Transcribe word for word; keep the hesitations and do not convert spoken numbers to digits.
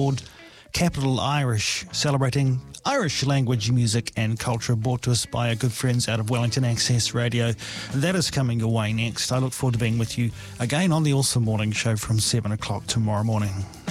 called Capital Irish, celebrating Irish language, music and culture, brought to us by our good friends out of Wellington Access Radio. That is coming your way next. I look forward to being with you again on the Awesome Morning Show from seven o'clock tomorrow morning.